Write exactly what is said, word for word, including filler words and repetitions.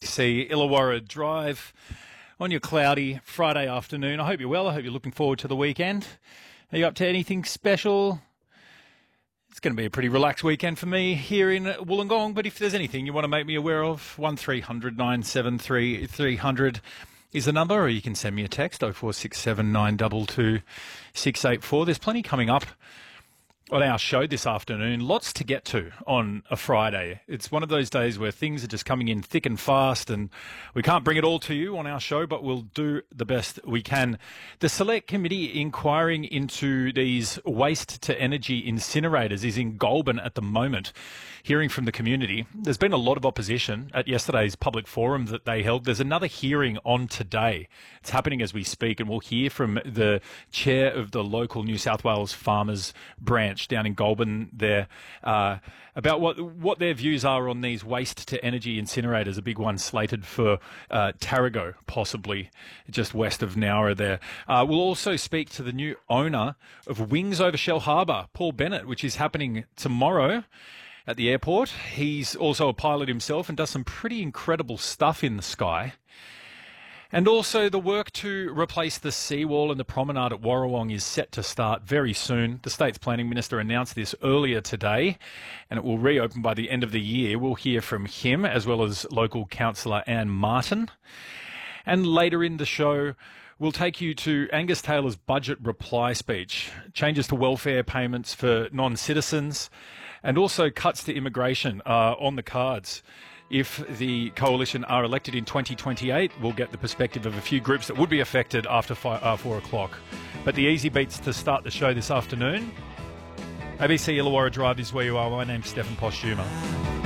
C Illawarra Drive on your cloudy Friday afternoon. I hope you're well. I hope you're looking forward to the weekend. Are you up to anything special? It's going to be a pretty relaxed weekend for me here in Wollongong, but if there's anything you want to make me aware of, one three hundred nine seven three three hundred is the number, or you can send me a text, oh four six seven nine two two six eight four. There's plenty coming up on our show this afternoon. Lots to get to on a Friday. It's one of those days where things are just coming in thick and fast, and we can't bring it all to you on our show, but we'll do the best we can. The Select Committee inquiring into these waste-to-energy incinerators is in Goulburn at the moment, hearing from the community. There's been a lot of opposition at yesterday's public forum that they held. There's another hearing on today. It's happening as we speak, and we'll hear from the chair of the local New South Wales Farmers Branch down in Goulburn there uh, about what what their views are on these waste-to-energy incinerators, a big one slated for uh, Tarago, possibly just west of Nowra there. Uh, we'll also speak to the new owner of Wings Over Shell Harbour, Paul Bennett, which is happening tomorrow at the airport. He's also a pilot himself and does some pretty incredible stuff in the sky. And also the work to replace the seawall and the promenade at Warrawong is set to start very soon. The State's Planning Minister announced this earlier today, and it will reopen by the end of the year. We'll hear from him, as well as local councillor Anne Martin. And later in the show, we'll take you to Angus Taylor's budget reply speech, changes to welfare payments for non-citizens, and also cuts to immigration uh, on the cards. If the coalition are elected in twenty twenty-eight, we'll get the perspective of a few groups that would be affected after five, uh, four o'clock. But the easy beats to start the show this afternoon. A B C Illawarra Drive is where you are. My name's Stefan Postuma.